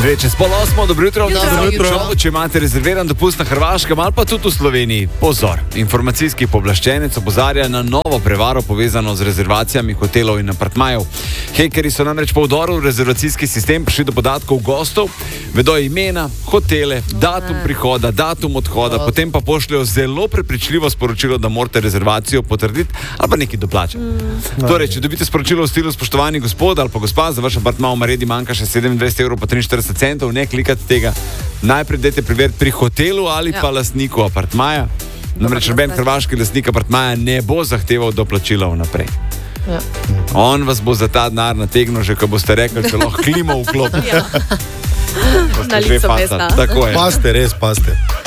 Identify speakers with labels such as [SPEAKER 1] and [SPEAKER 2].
[SPEAKER 1] Čez 7:30, dobro jutro. Če imate rezerviran dopust na Hrvaškem ali pa tudi v Sloveniji, pozor. Informacijski pooblaščenec opozarja na novo prevaro povezano z rezervacijami hotelov in apartmajev. Hekerji so namreč po vdoru v rezervacijski sistem prišli do podatkov gostov, vedo imena, hotele, datum prihoda, datum odhoda, potem pa pošljajo zelo prepričljivo sporočilo, da morate rezervacijo potrditi ali pa nekaj doplačati. Torej, če dobite sporočilo v stilu spoštovani gospod ali pa gospa, za vaš apartma v Maredi manjka še 27,43 €, ne klikate tega. Najprej dajte preveriti pri hotelu ali pa lastniku apartmaja. Namreč noben hrvaški lastnik apartmaja ne bo zahteval doplačila vnaprej. Ja. On vas bo za ta denar nategnil, že ko boste rekli, da lahko klimo vklopite.
[SPEAKER 2] Na lico mesta.
[SPEAKER 1] Tako je.
[SPEAKER 3] Paste, res paste.